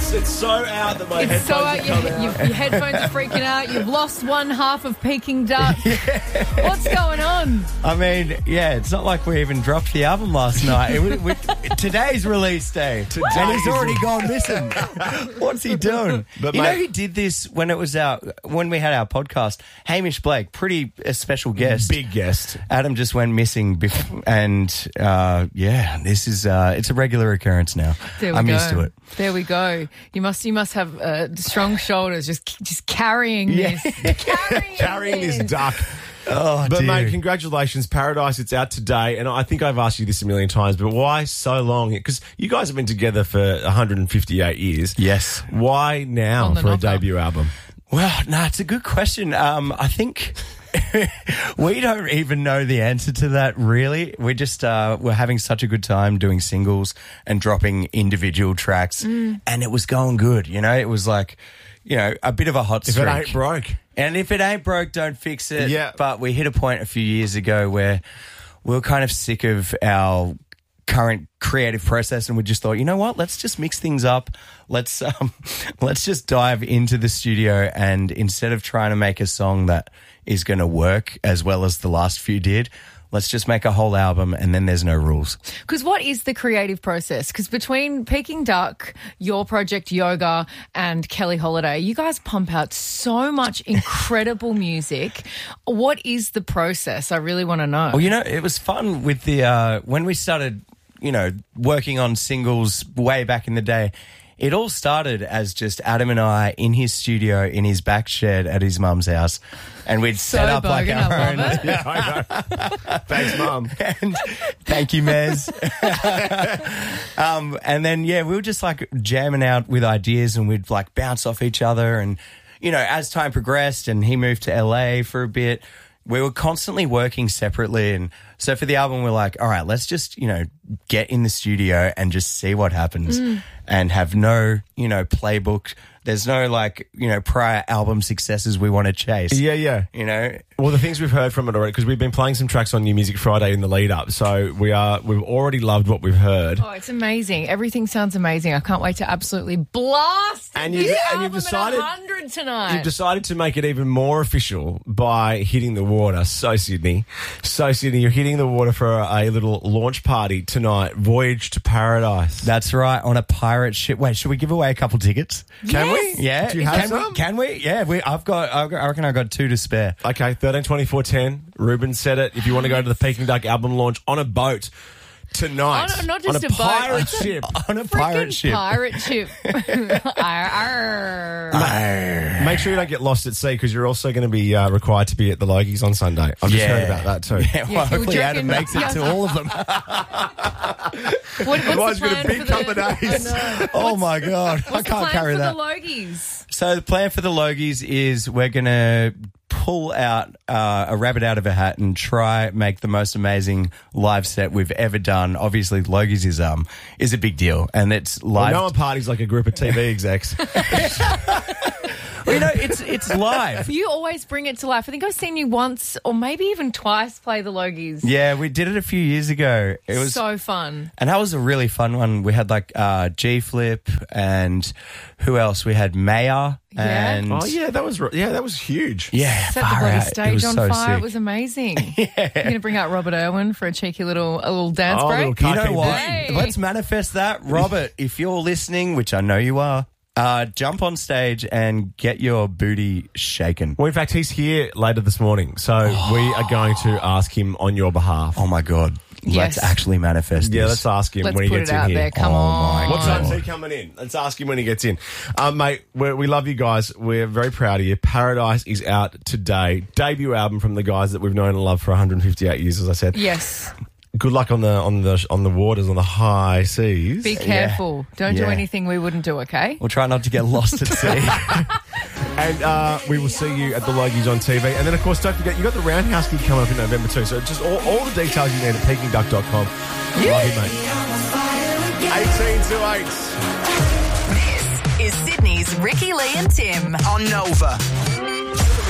It's so out that my It's so headphones out. have come out. Your headphones are freaking out. You've lost one half of Peking Duck. What's going on? I mean, yeah, it's not like we even dropped the album last night. Today's release day. And he's already gone missing. What's he doing? But you know mate- who did this when we had our podcast? Hamish Blake, pretty a special guest. Big guest. Adam just went missing, and this is it's a regular occurrence now. There we I'm go. used to it. There we go. You must have strong shoulders, just carrying this, Carrying this duck. Oh, But, dear. mate, congratulations. Paradise, it's out today. And I think I've asked you this a million times, but why so long? Because you guys have been together for 158 years. Yes. Why now On the for a knocker. debut album? Well, no, it's a good question. I think we don't even know the answer to that, really. We just we're having such a good time doing singles and dropping individual tracks, and it was going good. You know, it was like, a bit of a hot If streak. it ain't broke. And if it ain't broke, don't fix it. Yeah. But we hit a point a few years ago where we were kind of sick of our current creative process, and we just thought, you know what? Let's just mix things up. Let's just dive into the studio, and instead of trying to make a song that is going to work as well as the last few did, let's just make a whole album, and then there's no rules. Because what is the creative process? Because between Peking Duck, your project Yoga, and Kelly Holiday, you guys pump out so much incredible music. What is the process? I really want to know. Well, it was fun with the when we started, working on singles way back in the day. It all started as just Adam and I in his studio in his back shed at his mum's house, and we'd set up like bogan, our I own. love it. Yeah, I know. Thanks, Mum. And thank you, Mez. And then, we were just like jamming out with ideas, and we'd like bounce off each other. And, as time progressed and he moved to LA for a bit, we were constantly working separately. And so for the album, we're like, all right, let's just, get in the studio and just see what happens and have no, playbook. There's no prior album successes we want to chase. Yeah. Well, the things we've heard from it already, because we've been playing some tracks on New Music Friday in the lead up, so we've already loved what we've heard. Oh, it's amazing. Everything sounds amazing. I can't wait to absolutely blast this album at 100 tonight. You've decided to make it even more official by hitting the water. So, Sydney, you're hitting the water for a little launch party tonight, Voyage to Paradise. That's right, on a pirate ship. Wait, should we give away a couple tickets? Can we? Yeah. Do you have can some? Can we? Yeah, I reckon I've got 2 to spare. Okay, 13-24-10. Ruben said it. If you want to go to the Peking Duck album launch on a boat tonight. Not just on a a boat. pirate It's a ship. On a pirate Freaking ship. pirate ship. Arr, arr. Make sure you don't get lost at sea, because you're also going to be required to be at the Logies on Sunday. I've just heard about that too. Yeah, well, Yeah, hopefully do you Adam reckon- makes it to all of them. What's Otherwise the we've got a plan big for the- couple of days. I know. Oh my God, I What's the can't plan carry for that. the Logies? So the plan for the Logies is we're going to pull out a rabbit out of a hat and try make the most amazing live set we've ever done. Obviously, Logies is a big deal, and it's live. No one parties like a group of TV execs. Well, it's live. You always bring it to life. I think I've seen you once or maybe even twice play the Logies. Yeah, we did it a few years ago. It was so fun. And that was a really fun one. We had like G-Flip, and who else? We had Maya. Yeah. And Oh yeah, that was huge. yeah, Set the far bloody out. It stage was on so fire. sick. It was amazing. You're going to bring out Robert Irwin for a cheeky little dance Oh, break? little You know Cartoon what? Hey. Let's manifest that. Robert, if you're listening, which I know you are, jump on stage and get your booty shaken. Well, in fact, he's here later this morning, so we are going to ask him on your behalf. Oh my God. Yes. Let's actually manifest Yeah, this. let's ask him Let's when he put gets it in out here. there. Come Oh on. my What God. time's he coming in? Let's ask him when he gets in. Mate, we love you guys. We're very proud of you. Paradise is out today. Debut album from the guys that we've known and loved for 158 years, as I said. Yes. Good luck on the waters, on the high seas. Be careful. Don't do Yeah. anything we wouldn't do, okay? We'll try not to get lost at sea. And we will see you at the Logies on TV. And then, of course, don't forget, you got the Roundhouse gig coming up in November too. So just all the details you need at pekingduck.com. Love you, mate. 18 to 8. This is Sydney's Ricky Lee and Tim on Nova.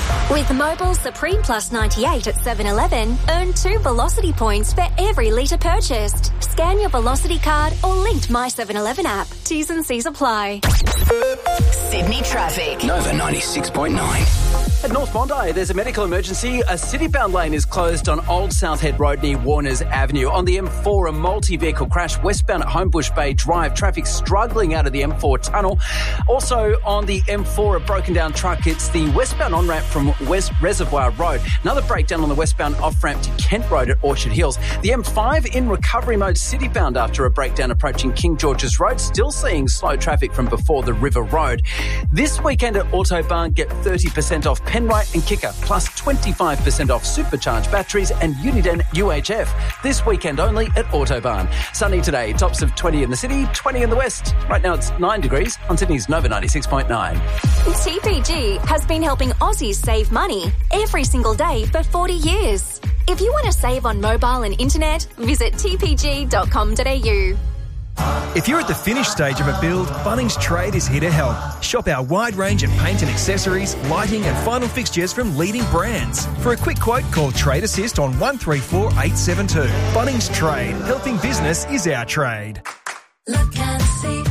With Mobil Supreme Plus 98 at 7-Eleven, earn 2 Velocity points for every litre purchased. Scan your Velocity card or linked My 7-Eleven app. T's and C's apply. Sydney traffic. Nova 96.9. At North Bondi, there's a medical emergency. A city-bound lane is closed on Old South Head Road near Warners Avenue. On the M4, a multi-vehicle crash westbound at Homebush Bay Drive. Traffic struggling out of the M4 tunnel. Also on the M4, a broken down truck. It's the westbound on-ramp from West Reservoir Road. Another breakdown on the westbound off-ramp to Kent Road at Orchard Hills. The M5 in recovery mode city-bound after a breakdown approaching King George's Road. Still seeing slow traffic from before the River Road. This weekend at Autobahn, get 30% off Penrite and Kicker, plus 25% off supercharged batteries and Uniden UHF. This weekend only at Autobahn. Sunny today, tops of 20 in the city, 20 in the west. Right now it's 9 degrees on Sydney's Nova 96.9. TPG has been helping Aussies save money every single day for 40 years. If you want to save on mobile and internet, visit tpg.com.au. If you're at the finished stage of a build, Bunnings Trade is here to help. Shop our wide range of paint and accessories, lighting and final fixtures from leading brands. For a quick quote, call Trade Assist on 134 872. Bunnings Trade. Helping business is our trade. Look and see,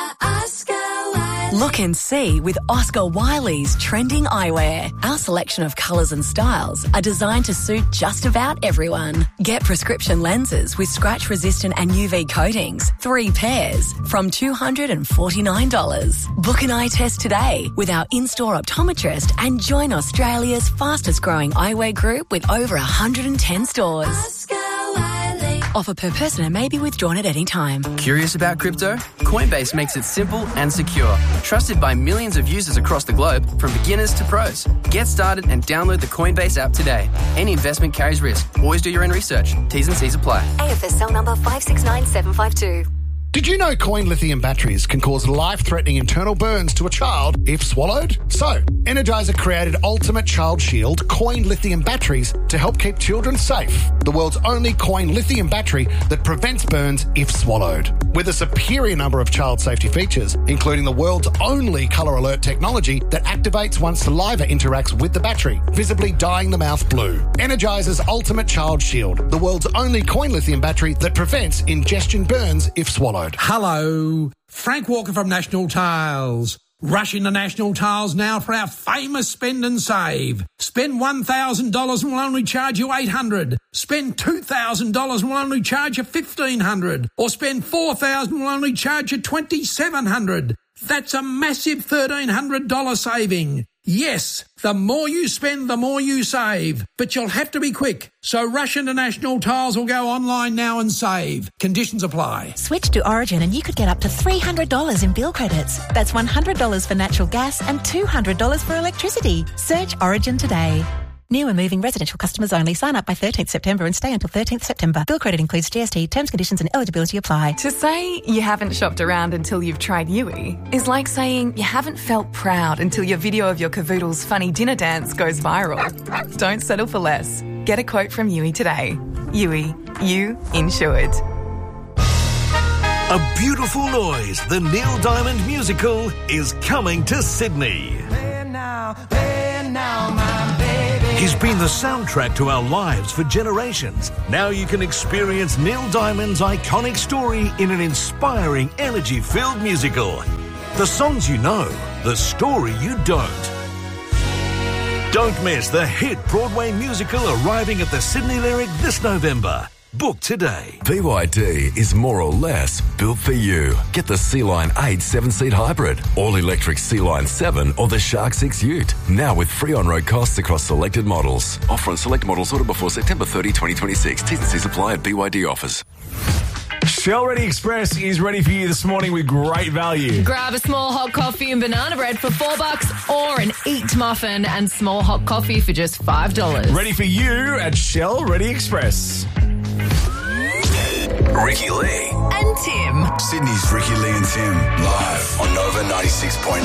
Look and see with Oscar Wiley's trending eyewear. Our selection of colours and styles are designed to suit just about everyone. Get prescription lenses with scratch-resistant and UV coatings, 3 pairs, from $249. Book an eye test today with our in-store optometrist and join Australia's fastest-growing eyewear group with over 110 stores. Oscar Wiley. Offer per person and may be withdrawn at any time. Curious about crypto? Coinbase makes it simple and secure. Trusted by millions of users across the globe, from beginners to pros. Get started and download the Coinbase app today. Any investment carries risk. Always do your own research. T's and C's apply. AFSL number 569752. Did you know coin lithium batteries can cause life-threatening internal burns to a child if swallowed? So, Energizer created Ultimate Child Shield coin lithium batteries to help keep children safe. The world's only coin lithium battery that prevents burns if swallowed. With a superior number of child safety features, including the world's only colour alert technology that activates once saliva interacts with the battery, visibly dyeing the mouth blue. Energizer's Ultimate Child Shield, the world's only coin lithium battery that prevents ingestion burns if swallowed. Hello, Frank Walker from National Tiles. Rush into National Tiles now for our famous spend and save. Spend $1,000 and we'll only charge you $800. Spend $2,000 and we'll only charge you $1,500. Or spend $4,000 and we'll only charge you $2,700. That's a massive $1,300 saving. Yes, the more you spend, the more you save. But you'll have to be quick. So rush into National Tiles or go online now and save. Conditions apply. Switch to Origin and you could get up to $300 in bill credits. That's $100 for natural gas and $200 for electricity. Search Origin today. New and moving residential customers only. Sign up by 13th September and stay until 13th September. Bill credit includes GST. Terms, conditions and eligibility apply. To say you haven't shopped around until you've tried Yui is like saying you haven't felt proud until your video of your cavoodle's funny dinner dance goes viral. Don't settle for less. Get a quote from Yui today. Yui, you insured. A Beautiful Noise, the Neil Diamond musical, is coming to Sydney. He's been the soundtrack to our lives for generations. Now you can experience Neil Diamond's iconic story in an inspiring, energy-filled musical. The songs you know, the story you don't. Don't miss the hit Broadway musical arriving at the Sydney Lyric this November. Book today. BYD is more or less built for you. Get the Sea-Line 8 7-seat hybrid, all-electric Sea-Line 7 or the Shark 6 Ute. Now with free on-road costs across selected models. Offer on select models order before September 30, 2026. T's and C's apply at BYD offers. Shell Ready Express is ready for you this morning with great value. Grab a small hot coffee and banana bread for $4 or an Eat muffin and small hot coffee for just $5. Ready for you at Shell Ready Express. Ricky Lee and Tim. Sydney's Ricky Lee and Tim, live on Nova 96.9.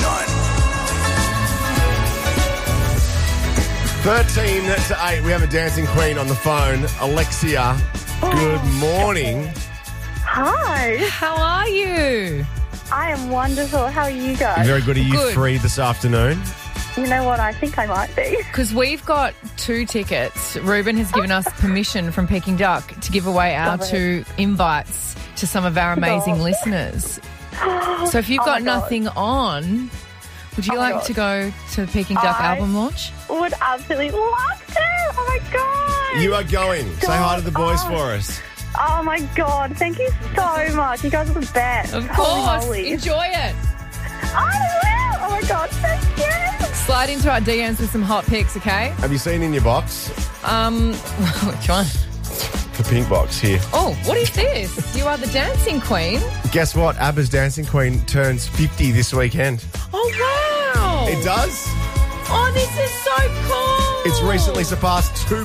13 to 8. We have a dancing queen on the phone. Alexia, good morning. Hi. How are you? I am wonderful. How are you guys? Very good. Are you free this afternoon? You know what? I think I might be. Because we've got 2 tickets. Ruben has given us permission from Peking Duck to give away our Love it. 2 invites to some of our amazing God. listeners. So if you've Oh got my God. nothing on, would you Oh my like God. to go to the Peking Duck I- album launch? Would absolutely love to. Oh my God. You are going. Say hi to the boys Oh. for us. Oh my God. Thank you so much. You guys are the best. Of Holy course. moly. Enjoy it. I will. Oh my God. Thank you. Slide into our DMs with some hot pics, okay? Have you seen in your box? Which one? The pink box here. Oh, what is this? You are the dancing queen. Guess what? ABBA's Dancing Queen turns 50 this weekend. Oh, wow. It does? Oh, this is so cool. It's recently surpassed 2